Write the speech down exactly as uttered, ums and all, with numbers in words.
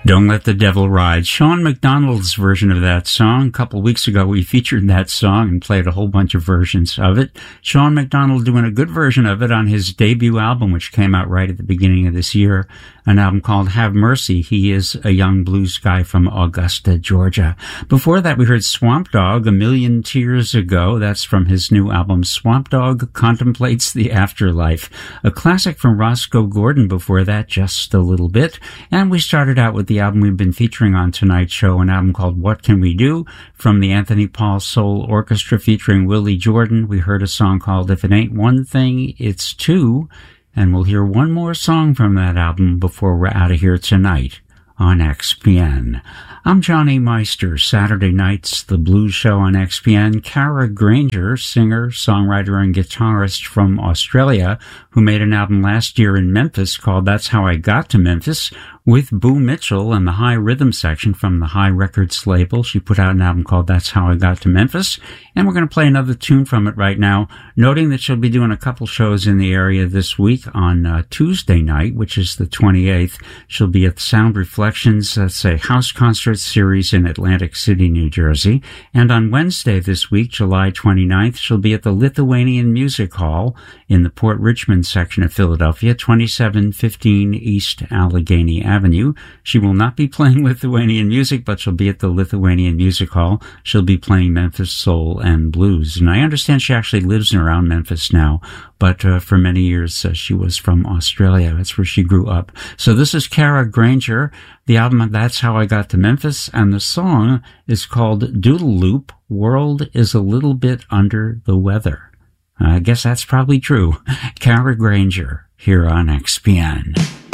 Don't Let the Devil Ride. Sean McDonald's version of that song. A couple of weeks ago, we featured that song and played a whole bunch of versions of it. Sean McDonald doing a good version of it on his debut album, which came out right at the beginning of this year, an album called Have Mercy. He is a young blues guy from Augusta, Georgia. Before that, we heard Swamp Dogg, A Million Tears Ago. That's from his new album, Swamp Dogg Contemplates the Afterlife. A classic from Roscoe Gordon before that, Just a Little Bit. And we started out with the album we've been featuring on tonight's show, an album called What Can We Do? From the Anthony Paul Soul Orchestra featuring Willie Jordan. We heard a song called If It Ain't One Thing, It's Two. And we'll hear one more song from that album before we're out of here tonight on X P N. I'm Johnny Meister. Saturday nights, the blues show on X P N. Kara Granger, singer, songwriter, and guitarist from Australia, who made an album last year in Memphis called That's How I Got to Memphis, with Boo Mitchell and the High Rhythm section from the High Records label. She put out an album called That's How I Got to Memphis, and we're going to play another tune from it right now, noting that she'll be doing a couple shows in the area this week. On uh, Tuesday night, which is the twenty-eighth, she'll be at Sound Reflections, that's a house concert series in Atlantic City, New Jersey. And on Wednesday this week, July twenty-ninth, she'll be at the Lithuanian Music Hall in the Port Richmond section of Philadelphia, twenty-seven fifteen East Allegheny Avenue. She will not be playing Lithuanian music, but she'll be at the Lithuanian Music Hall. She'll be playing Memphis soul and blues. And I understand she actually lives around Memphis now, but uh, for many years uh, she was from Australia. That's where she grew up. So this is Kara Granger, the album That's How I Got to Memphis, and the song is called Doodle Loop, World is a Little Bit Under the Weather. I guess that's probably true. Kara Granger here on X P N.